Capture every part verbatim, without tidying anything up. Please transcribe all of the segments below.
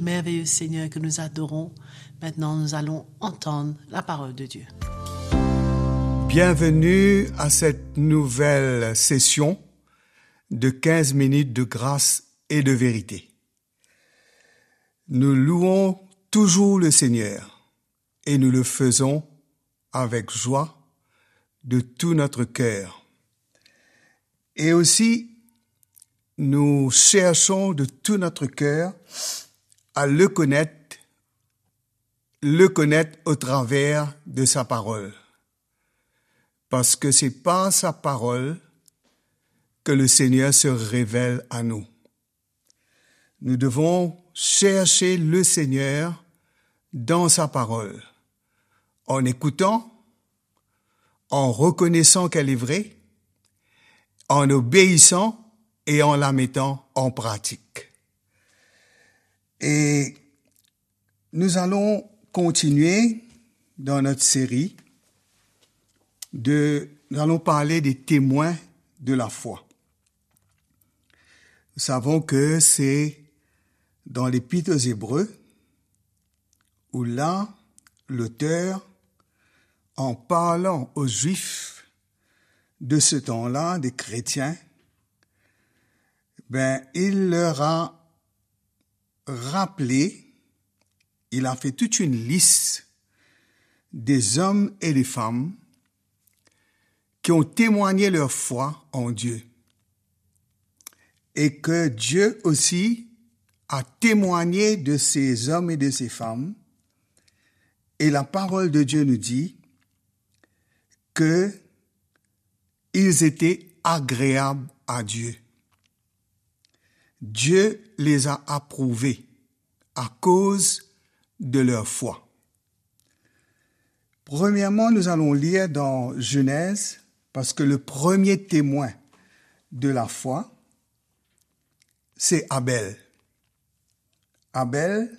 merveilleux Seigneur que nous adorons. Maintenant, nous allons entendre la parole de Dieu. Bienvenue à cette nouvelle session de quinze minutes de grâce et de vérité. Nous louons toujours le Seigneur et nous le faisons avec joie de tout notre cœur. Et aussi, nous cherchons de tout notre cœur à le connaître, le connaître au travers de sa parole. Parce que c'est par sa parole que le Seigneur se révèle à nous. Nous devons chercher le Seigneur dans sa parole, en écoutant, en reconnaissant qu'elle est vraie, en obéissant et en la mettant en pratique. Et nous allons continuer dans notre série de, nous allons parler des témoins de la foi. Nous savons que c'est dans l'Épître aux Hébreux où là, l'auteur, en parlant aux Juifs de ce temps-là, des chrétiens, ben, il leur a rappelé, il a fait toute une liste des hommes et des femmes qui ont témoigné leur foi en Dieu. Et que Dieu aussi a témoigné de ces hommes et de ces femmes. Et la parole de Dieu nous dit que ils étaient agréables à Dieu. Dieu les a approuvés à cause de leur foi. Premièrement, nous allons lire dans Genèse, parce que le premier témoin de la foi, c'est Abel. Abel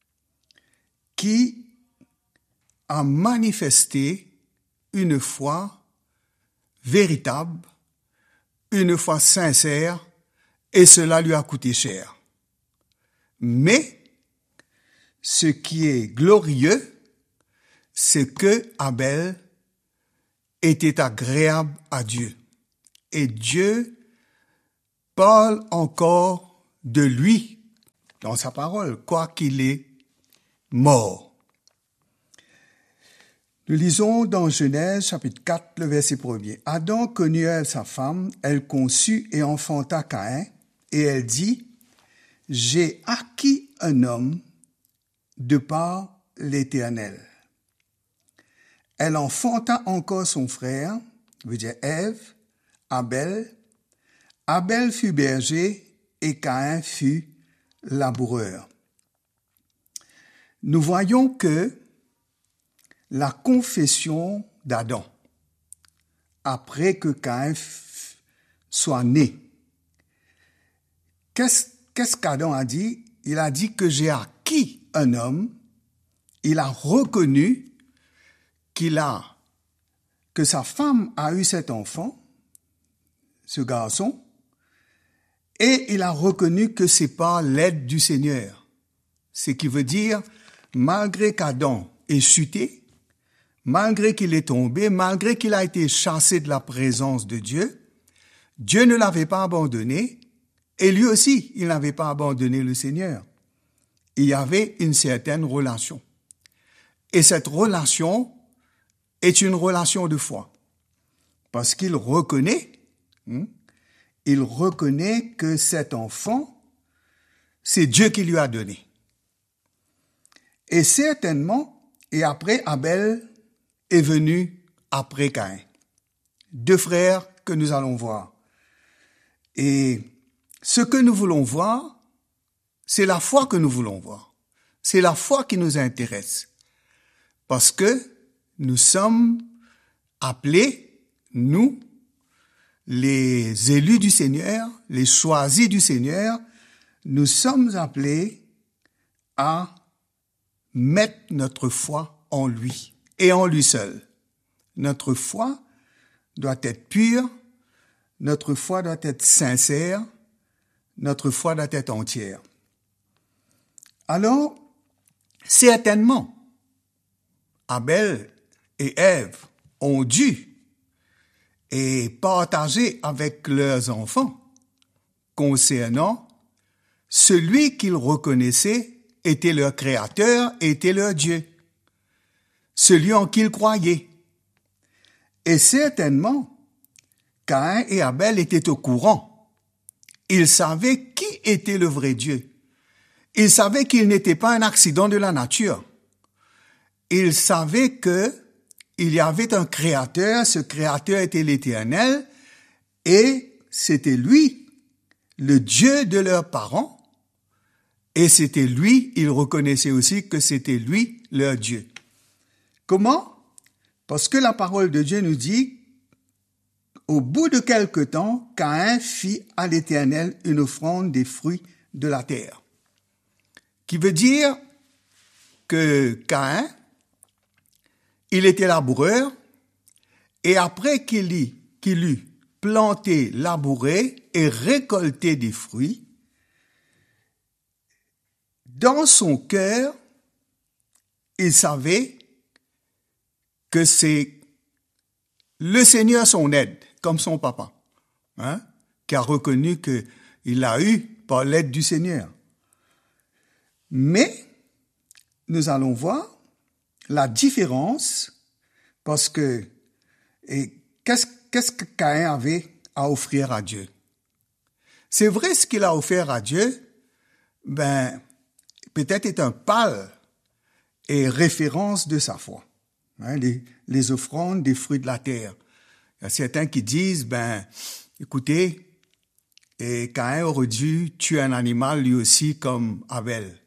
qui a manifesté une foi véritable, une foi sincère, et cela lui a coûté cher. Mais ce qui est glorieux, c'est que Abel était agréable à Dieu. Et Dieu parle encore de lui dans sa parole, quoiqu'il est mort. Nous lisons dans Genèse chapitre quatre, le verset premier. Adam connut elle sa femme, elle conçut et enfanta Caïn, et elle dit, « J'ai acquis un homme de par l'Éternel. » Elle enfanta encore son frère, veut dire Ève, Abel. Abel fut berger et Caïn fut laboureur. Nous voyons que la confession d'Adam, après que Caïn f- soit né, qu'est-ce, qu'est-ce qu'Adam a dit? Il a dit que j'ai acquis un homme, il a reconnu qu'il a, que sa femme a eu cet enfant, ce garçon, et il a reconnu que c'est par l'aide du Seigneur. Ce qui veut dire, malgré qu'Adam ait chuté, malgré qu'il est tombé, malgré qu'il a été chassé de la présence de Dieu, Dieu ne l'avait pas abandonné, et lui aussi, il n'avait pas abandonné le Seigneur. Il y avait une certaine relation. Et cette relation est une relation de foi. Parce qu'il reconnaît, hein, il reconnaît que cet enfant, c'est Dieu qui lui a donné. Et certainement, et après Abel est venu après Caïn. Deux frères que nous allons voir. Et ce que nous voulons voir, c'est la foi que nous voulons voir. C'est la foi qui nous intéresse. Parce que nous sommes appelés, nous, les élus du Seigneur, les choisis du Seigneur, nous sommes appelés à mettre notre foi en lui et en lui seul. Notre foi doit être pure, notre foi doit être sincère, notre foi doit être entière. Alors, certainement, Abel et Ève ont dû et partager avec leurs enfants concernant celui qu'ils reconnaissaient était leur créateur, était leur Dieu, celui en qui ils croyaient. Et certainement, Caïn et Abel étaient au courant. Ils savaient qui était le vrai Dieu. Ils savaient qu'il n'était pas un accident de la nature. Ils savaient que il y avait un créateur, ce créateur était l'Éternel, et c'était lui, le Dieu de leurs parents, et c'était lui, ils reconnaissaient aussi que c'était lui, leur Dieu. Comment? Parce que la parole de Dieu nous dit, au bout de quelque temps, Caïn fit à l'Éternel une offrande des fruits de la terre. Qui veut dire que Caïn, il était laboureur, et après qu'il eut, qu'il eut planté, labouré et récolté des fruits, dans son cœur, il savait que c'est le Seigneur son aide, comme son papa, hein, qui a reconnu qu'il l'a eu par l'aide du Seigneur. Mais nous allons voir la différence, parce que et qu'est-ce, qu'est-ce que Caïn avait à offrir à Dieu? C'est vrai, ce qu'il a offert à Dieu, ben, peut-être est un pâle et référence de sa foi. Hein, les, les offrandes des fruits de la terre. Il y a certains qui disent, ben, écoutez, et Caïn aurait dû tuer un animal lui aussi comme Abel.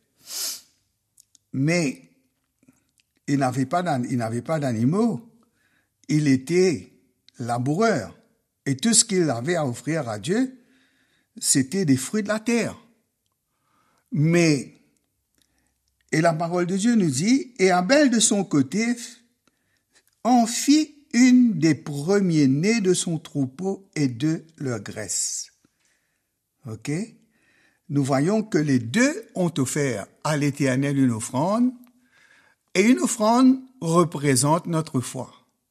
Mais il n'avait pas, il n'avait pas d'animaux. Il était laboureur. Et tout ce qu'il avait à offrir à Dieu, c'était des fruits de la terre. Mais, et la parole de Dieu nous dit, et Abel de son côté en fit une des premiers-nés de son troupeau et de leur graisse. Ok? Nous voyons que les deux ont offert à l'Éternel une offrande, et une offrande représente notre foi,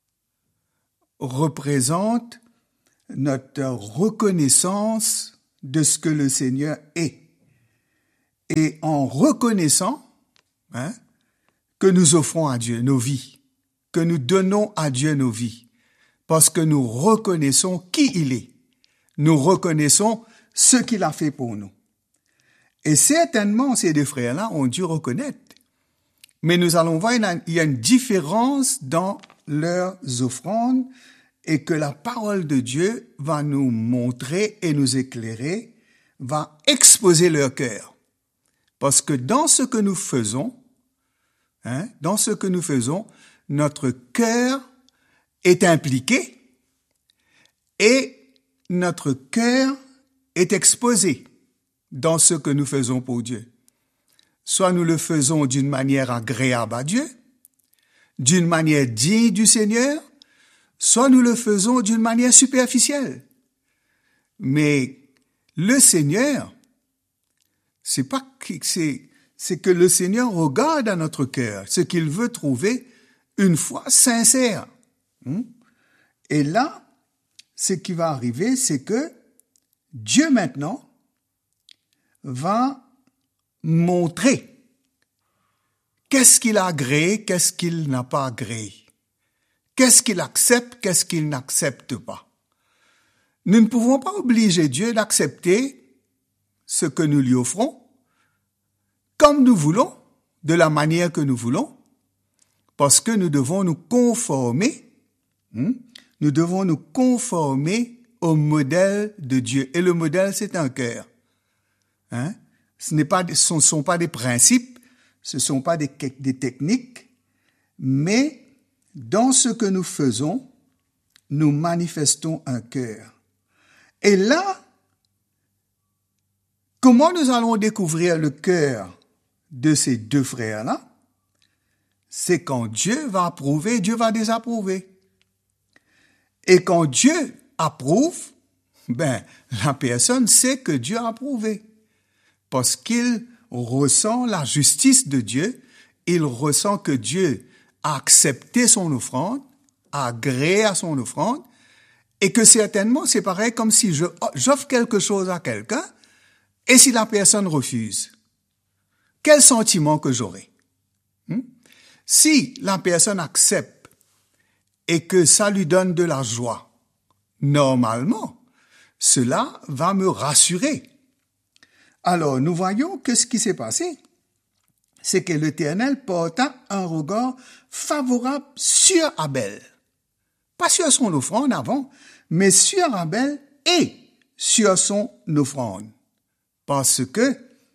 représente notre reconnaissance de ce que le Seigneur est. Et en reconnaissant hein, que nous offrons à Dieu nos vies, que nous donnons à Dieu nos vies, parce que nous reconnaissons qui il est. Nous reconnaissons ce qu'il a fait pour nous. Et certainement, ces deux frères-là ont dû reconnaître. Mais nous allons voir, il y a une différence dans leurs offrandes et que la parole de Dieu va nous montrer et nous éclairer, va exposer leur cœur. Parce que dans ce que nous faisons, hein, dans ce que nous faisons, notre cœur est impliqué et notre cœur est exposé dans ce que nous faisons pour Dieu. Soit nous le faisons d'une manière agréable à Dieu, d'une manière digne du Seigneur, soit nous le faisons d'une manière superficielle. Mais le Seigneur, c'est pas c'est c'est que le Seigneur regarde à notre cœur, ce qu'il veut trouver une foi sincère. Et là, ce qui va arriver, c'est que Dieu maintenant va montrer qu'est-ce qu'il a agréé, qu'est-ce qu'il n'a pas agréé, qu'est-ce qu'il accepte, qu'est-ce qu'il n'accepte pas. Nous ne pouvons pas obliger Dieu d'accepter ce que nous lui offrons, comme nous voulons, de la manière que nous voulons, parce que nous devons nous conformer, hein, nous devons nous conformer au modèle de Dieu. Et le modèle, c'est un cœur. Hein? Ce n'est pas, ce ne sont pas des principes, ce ne sont pas des, des techniques, mais dans ce que nous faisons, nous manifestons un cœur. Et là, comment nous allons découvrir le cœur de ces deux frères-là? C'est quand Dieu va approuver, Dieu va désapprouver. Et quand Dieu approuve, ben, la personne sait que Dieu a approuvé. Parce qu'il ressent la justice de Dieu, il ressent que Dieu a accepté son offrande, a agréé à son offrande, et que certainement c'est pareil comme si je, j'offre quelque chose à quelqu'un, et si la personne refuse, quel sentiment que j'aurai? Hmm? Si la personne accepte et que ça lui donne de la joie, normalement, cela va me rassurer. Alors, nous voyons que ce qui s'est passé, c'est que l'Éternel porta un regard favorable sur Abel. Pas sur son offrande avant, mais sur Abel et sur son offrande. Parce que,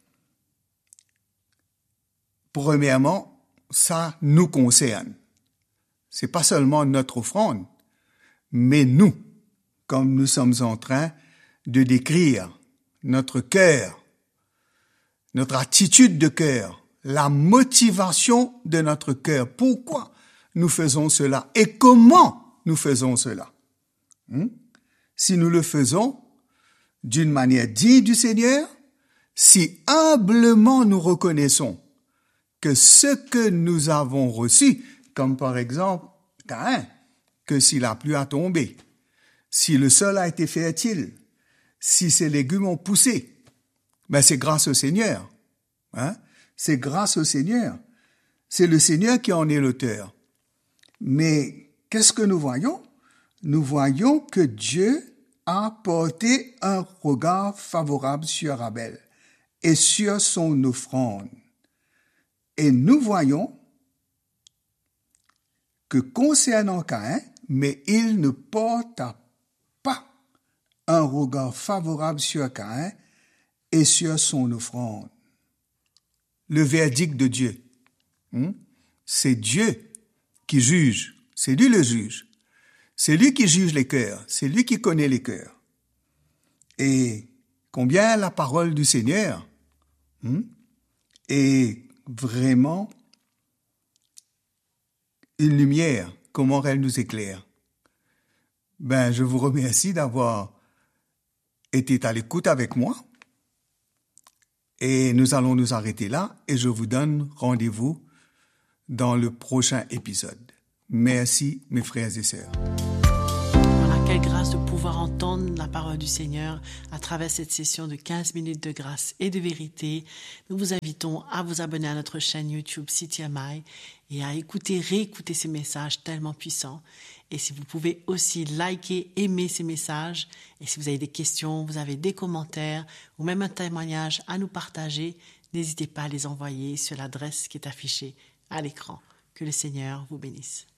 premièrement, ça nous concerne. C'est pas seulement notre offrande, mais nous, comme nous sommes en train de décrire notre cœur, notre attitude de cœur, la motivation de notre cœur. Pourquoi nous faisons cela et comment nous faisons cela? Hmm? Si nous le faisons d'une manière digne du Seigneur, si humblement nous reconnaissons que ce que nous avons reçu, comme par exemple Caïn, que si la pluie a tombé, si le sol a été fertile, si ces légumes ont poussé, ben c'est grâce au Seigneur. Hein? C'est grâce au Seigneur. C'est le Seigneur qui en est l'auteur. Mais qu'est-ce que nous voyons? Nous voyons que Dieu a porté un regard favorable sur Abel et sur son offrande. Et nous voyons que concernant Caïn, mais il ne porta pas un regard favorable sur Caïn et sur son offrande. Le verdict de Dieu, hein? C'est Dieu qui juge, c'est lui le juge. C'est lui qui juge les cœurs, c'est lui qui connaît les cœurs. Et combien la parole du Seigneur hein, est vraiment une lumière, comment elle nous éclaire. Ben, je vous remercie d'avoir été à l'écoute avec moi. Et nous allons nous arrêter là et je vous donne rendez-vous dans le prochain épisode. Merci, mes frères et sœurs. Voilà, quelle grâce de pouvoir entendre la parole du Seigneur à travers cette session de quinze minutes de grâce et de vérité. Nous vous invitons à vous abonner à notre chaîne YouTube C T M I et à écouter, réécouter ces messages tellement puissants. Et si vous pouvez aussi liker, aimer ces messages, et si vous avez des questions, vous avez des commentaires ou même un témoignage à nous partager, n'hésitez pas à les envoyer sur l'adresse qui est affichée à l'écran. Que le Seigneur vous bénisse.